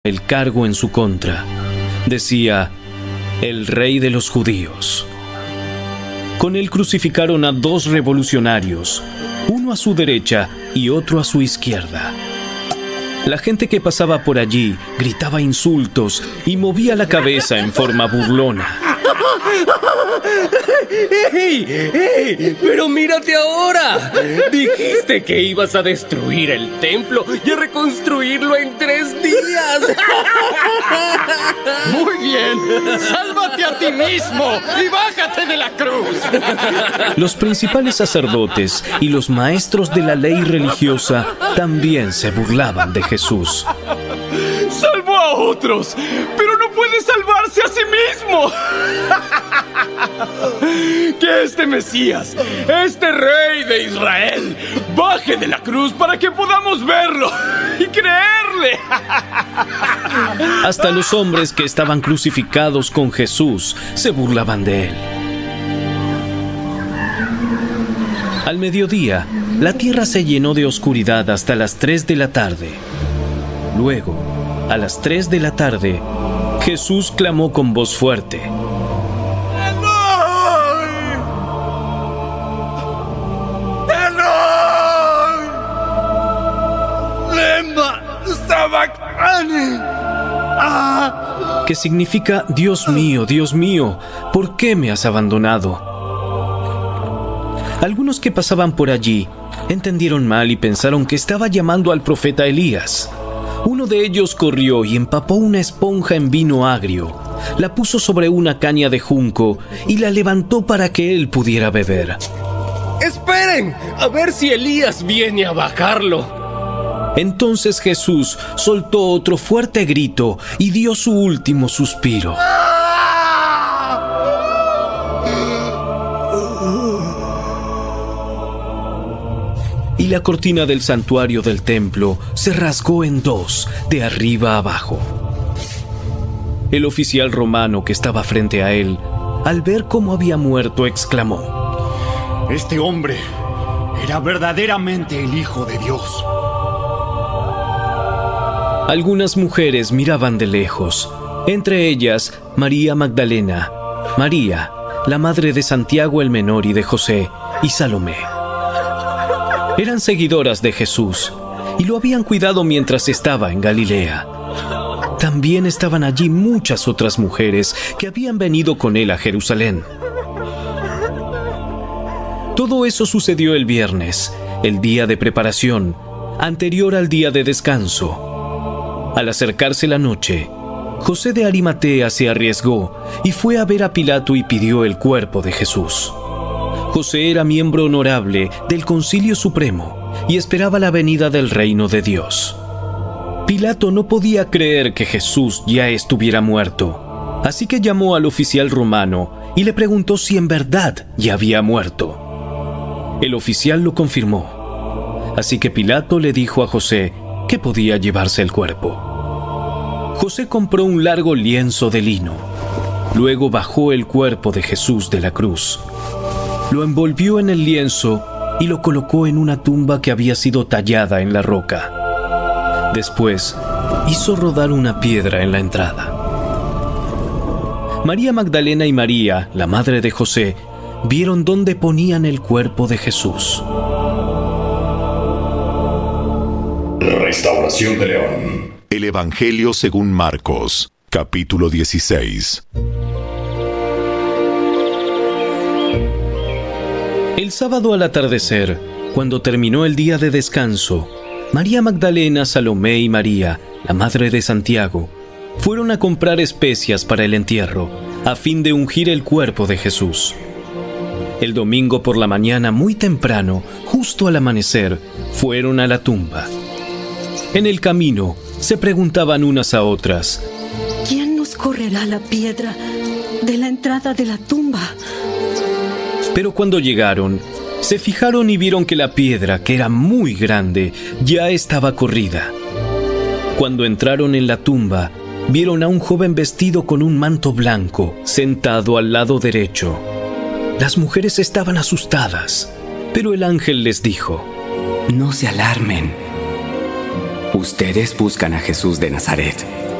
el cargo en su contra. Decía: el rey de los judíos. Con él crucificaron a 2 revolucionarios, uno a su derecha y otro a su izquierda. La gente que pasaba por allí gritaba insultos y movía la cabeza en forma burlona. ¡Ey! ¡Ey! ¡Pero mírate ahora! Dijiste que ibas a destruir el templo y a reconstruirlo en 3 días. Muy bien. ¡Sálvate a ti mismo y bájate de la cruz! Los principales sacerdotes y los maestros de la ley religiosa también se burlaban de Jesús. ¡Salvó a otros, pero no puede salvarse a sí mismo! Que este Mesías, este Rey de Israel, baje de la cruz para que podamos verlo y creerle. Hasta los hombres que estaban crucificados con Jesús se burlaban de él. Al mediodía, la tierra se llenó de oscuridad hasta las 3 de la tarde. Luego, a las 3 de la tarde, Jesús clamó con voz fuerte: que significa: Dios mío, ¿por qué me has abandonado? Algunos que pasaban por allí entendieron mal y pensaron que estaba llamando al profeta Elías. Uno de ellos corrió y empapó una esponja en vino agrio, la puso sobre una caña de junco y la levantó para que él pudiera beber. ¡Esperen! A ver si Elías viene a bajarlo. Entonces Jesús soltó otro fuerte grito y dio su último suspiro. Y la cortina del santuario del templo se rasgó en 2, de arriba a abajo. El oficial romano que estaba frente a él, al ver cómo había muerto, exclamó: Este hombre era verdaderamente el Hijo de Dios. Algunas mujeres miraban de lejos, entre ellas María Magdalena, María, la madre de Santiago el menor y de José, y Salomé. Eran seguidoras de Jesús y lo habían cuidado mientras estaba en Galilea. También estaban allí muchas otras mujeres que habían venido con él a Jerusalén. Todo eso sucedió el viernes, el día de preparación, anterior al día de descanso. Al acercarse la noche, José de Arimatea se arriesgó y fue a ver a Pilato y pidió el cuerpo de Jesús. José era miembro honorable del Concilio Supremo y esperaba la venida del reino de Dios. Pilato no podía creer que Jesús ya estuviera muerto, así que llamó al oficial romano y le preguntó si en verdad ya había muerto. El oficial lo confirmó, así que Pilato le dijo a José que podía llevarse el cuerpo. José compró un largo lienzo de lino. Luego bajó el cuerpo de Jesús de la cruz. Lo envolvió en el lienzo y lo colocó en una tumba que había sido tallada en la roca. Después, hizo rodar una piedra en la entrada. María Magdalena y María, la madre de José, vieron dónde ponían el cuerpo de Jesús. Restauración de León. El Evangelio según Marcos, capítulo 16. El sábado al atardecer, cuando terminó el día de descanso, María Magdalena, Salomé y María, la madre de Santiago, fueron a comprar especias para el entierro, a fin de ungir el cuerpo de Jesús. El domingo por la mañana, muy temprano, justo al amanecer, fueron a la tumba. En el camino, se preguntaban unas a otras: ¿quién nos correrá la piedra de la entrada de la tumba? Pero cuando llegaron, se fijaron y vieron que la piedra, que era muy grande, ya estaba corrida. Cuando entraron en la tumba, vieron a un joven vestido con un manto blanco, sentado al lado derecho. Las mujeres estaban asustadas, pero el ángel les dijo: no se alarmen. Ustedes buscan a Jesús de Nazaret.